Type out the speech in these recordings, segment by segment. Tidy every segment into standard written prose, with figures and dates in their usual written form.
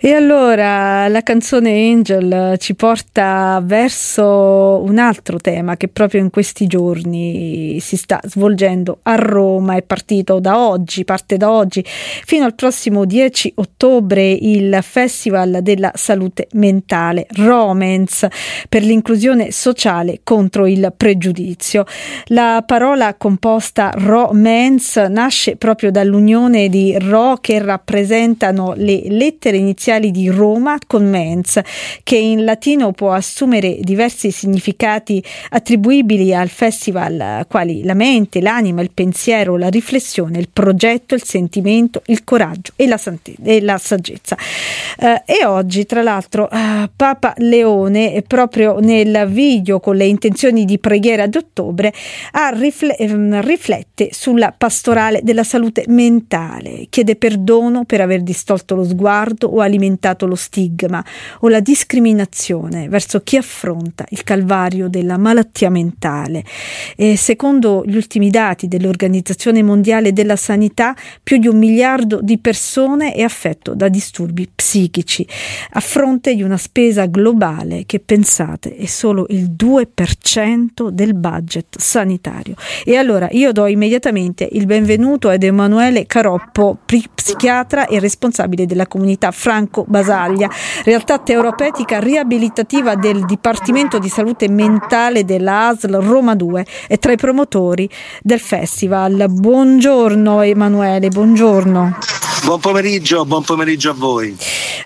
E allora la canzone Angel ci porta verso un altro tema che proprio in questi giorni si sta svolgendo a Roma. È partito da oggi, parte da oggi fino al prossimo 10 ottobre il Festival della Salute Mentale Romance per l'inclusione sociale contro il pregiudizio. La parola composta romance nasce proprio dall'unione di ro, che rappresentano le lettere iniziali di Roma, con mens, che in latino può assumere diversi significati attribuibili al festival, quali la mente, l'anima, il pensiero, la riflessione, il progetto, il sentimento, il coraggio e la saggezza. E oggi, tra l'altro, Papa Leone, proprio nel video con le intenzioni di preghiera d'ottobre, riflette sulla pastorale della salute mentale, chiede perdono per aver distolto lo sguardo o alimentato lo stigma o la discriminazione verso chi affronta il calvario della malattia mentale. E secondo gli ultimi dati dell'Organizzazione Mondiale della Sanità, più di 1 miliardo di persone è affetto da disturbi psichici, a fronte di una spesa globale che, pensate, è solo il 2% del budget sanitario. E allora io do immediatamente il benvenuto ad Emanuele Caroppo, psichiatra e responsabile della comunità Franco Basaglia, realtà terapeutica riabilitativa del Dipartimento di Salute Mentale della ASL Roma 2 e tra i promotori del festival. Buongiorno Emanuele, buongiorno. Buon pomeriggio a voi.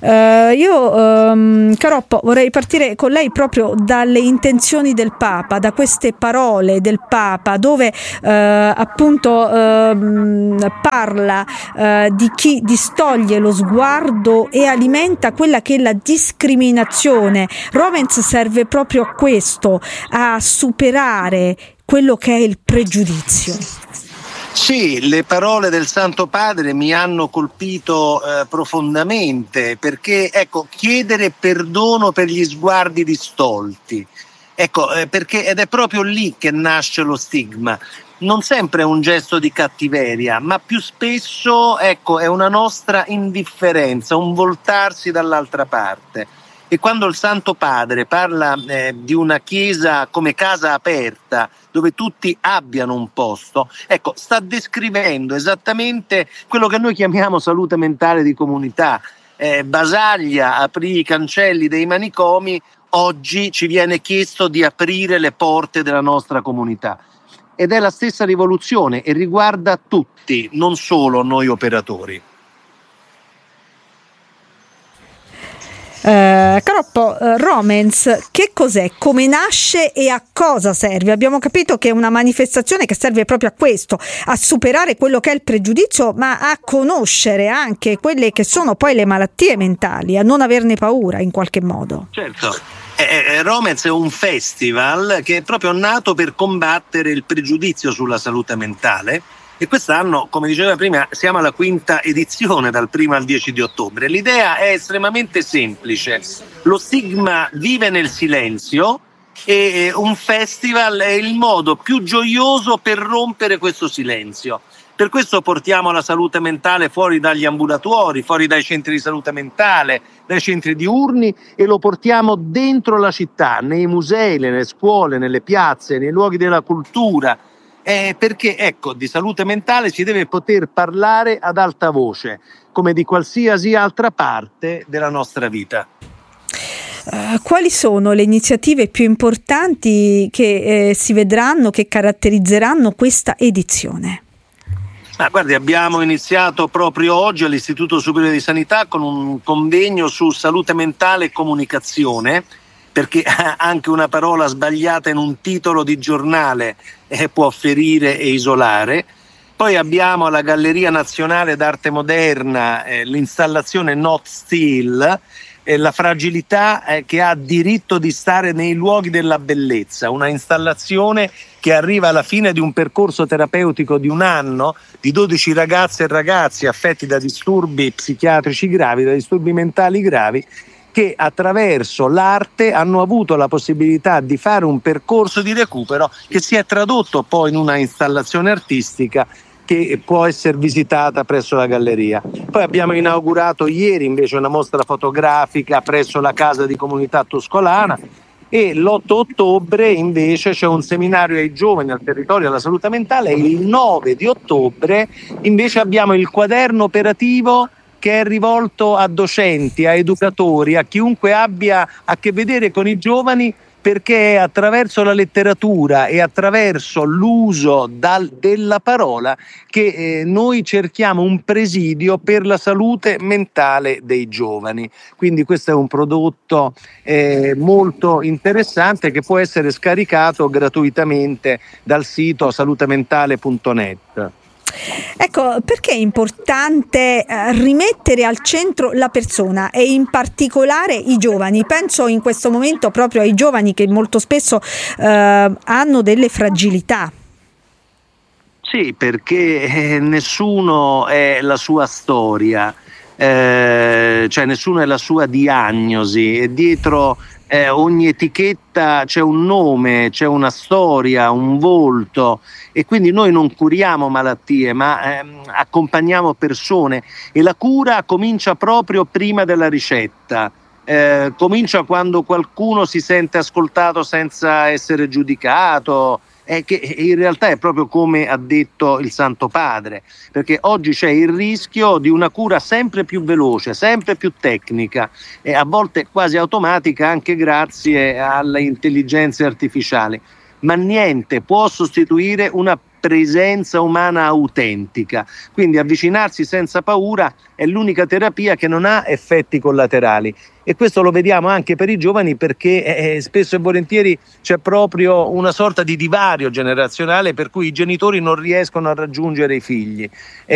Caroppo, vorrei partire con lei proprio dalle intenzioni del Papa, da queste parole del Papa, dove parla di chi distoglie lo sguardo e alimenta quella che è la discriminazione. Romance serve proprio a questo, a superare quello che è il pregiudizio. Sì, le parole del Santo Padre mi hanno colpito profondamente, perché chiedere perdono per gli sguardi distolti, perché ed è proprio lì che nasce lo stigma. Non sempre è un gesto di cattiveria, ma più spesso è una nostra indifferenza, un voltarsi dall'altra parte. E quando il Santo Padre parla di una chiesa come casa aperta, dove tutti abbiano un posto, sta descrivendo esattamente quello che noi chiamiamo salute mentale di comunità. Basaglia aprì i cancelli dei manicomi, oggi ci viene chiesto di aprire le porte della nostra comunità. Ed è la stessa rivoluzione e riguarda tutti, non solo noi operatori. Caroppo, Romance che cos'è? Come nasce e a cosa serve? Abbiamo capito che è una manifestazione che serve proprio a questo, a superare quello che è il pregiudizio, ma a conoscere anche quelle che sono poi le malattie mentali, a non averne paura in qualche modo. Certo. Romance è un festival che è proprio nato per combattere il pregiudizio sulla salute mentale. E quest'anno, come diceva prima, siamo alla 5ª edizione, dal 1° al 10 di ottobre. L'idea è estremamente semplice. Lo stigma vive nel silenzio e un festival è il modo più gioioso per rompere questo silenzio. Per questo portiamo la salute mentale fuori dagli ambulatori, fuori dai centri di salute mentale, dai centri diurni, e lo portiamo dentro la città, nei musei, nelle scuole, nelle piazze, nei luoghi della cultura. Perché di salute mentale si deve poter parlare ad alta voce, come di qualsiasi altra parte della nostra vita. Quali sono le iniziative più importanti che si vedranno, che caratterizzeranno questa edizione? Guardi, abbiamo iniziato proprio oggi all'Istituto Superiore di Sanità con un convegno su salute mentale e comunicazione, perché anche una parola sbagliata in un titolo di giornale può ferire e isolare. Poi abbiamo alla Galleria Nazionale d'Arte Moderna l'installazione Not Still, la fragilità che ha diritto di stare nei luoghi della bellezza, una installazione che arriva alla fine di un percorso terapeutico di 1 anno di 12 ragazze e ragazzi affetti da disturbi psichiatrici gravi, da disturbi mentali gravi, che attraverso l'arte hanno avuto la possibilità di fare un percorso di recupero che si è tradotto poi in una installazione artistica che può essere visitata presso la galleria. Poi abbiamo inaugurato ieri invece una mostra fotografica presso la Casa di Comunità Tuscolana, e l'8 ottobre invece c'è un seminario ai giovani al territorio della salute mentale, e il 9 di ottobre invece abbiamo il quaderno operativo che è rivolto a docenti, a educatori, a chiunque abbia a che vedere con i giovani, perché è attraverso la letteratura e attraverso l'uso della parola che noi cerchiamo un presidio per la salute mentale dei giovani. Quindi questo è un prodotto molto interessante che può essere scaricato gratuitamente dal sito salutementale.net. Ecco, perché è importante rimettere al centro la persona e in particolare i giovani? Penso in questo momento proprio ai giovani che molto spesso hanno delle fragilità. Sì, perché nessuno è la sua storia, cioè nessuno è la sua diagnosi, e dietro ogni etichetta c'è un nome, c'è una storia, un volto, e quindi noi non curiamo malattie, ma accompagniamo persone, e la cura comincia proprio prima della ricetta. Comincia quando qualcuno si sente ascoltato senza essere giudicato, che in realtà è proprio come ha detto il Santo Padre, perché oggi c'è il rischio di una cura sempre più veloce, sempre più tecnica e a volte quasi automatica, anche grazie alle intelligenze artificiali, ma niente può sostituire una presenza umana autentica. Quindi avvicinarsi senza paura è l'unica terapia che non ha effetti collaterali, e questo lo vediamo anche per i giovani, perché spesso e volentieri c'è proprio una sorta di divario generazionale per cui i genitori non riescono a raggiungere i figli,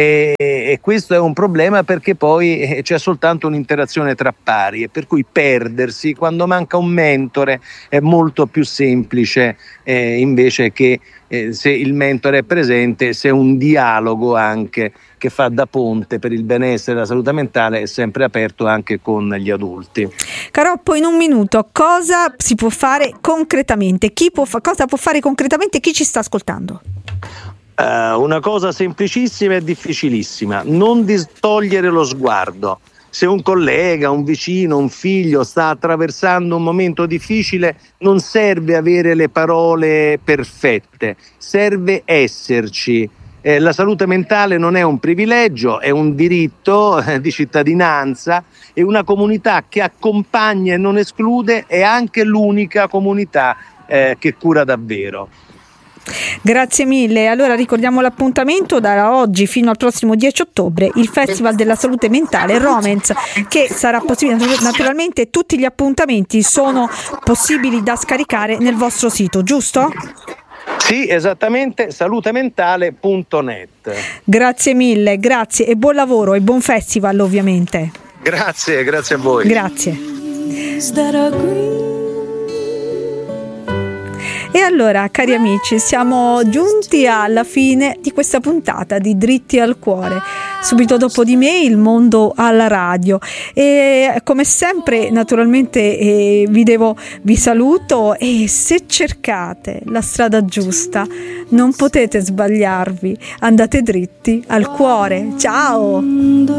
e questo è un problema, perché poi c'è soltanto un'interazione tra pari, e per cui perdersi quando manca un mentore è molto più semplice invece che se il mentore è presente, se un dialogo anche che fa da ponte per il benessere e la salute mentale è sempre aperto anche con gli adulti. Caroppo, in un minuto, cosa si può fare concretamente? Cosa può fare concretamente chi ci sta ascoltando? Una cosa semplicissima e difficilissima: non distogliere lo sguardo. Se un collega, un vicino, un figlio sta attraversando un momento difficile, non serve avere le parole perfette, serve esserci. La salute mentale non è un privilegio, è un diritto di cittadinanza, e una comunità che accompagna e non esclude è anche l'unica comunità che cura davvero. Grazie mille. Allora ricordiamo l'appuntamento: da oggi fino al prossimo 10 ottobre il Festival della Salute Mentale Romance, che sarà possibile. Naturalmente tutti gli appuntamenti sono possibili da scaricare nel vostro sito, giusto? Sì, esattamente, salutementale.net. Grazie mille, grazie e buon lavoro e buon festival ovviamente. Grazie a voi. Grazie. E allora, cari amici, siamo giunti alla fine di questa puntata di Dritti al Cuore. Subito dopo di me Il Mondo alla Radio, e come sempre naturalmente vi saluto, e se cercate la strada giusta non potete sbagliarvi, andate dritti al cuore. Ciao!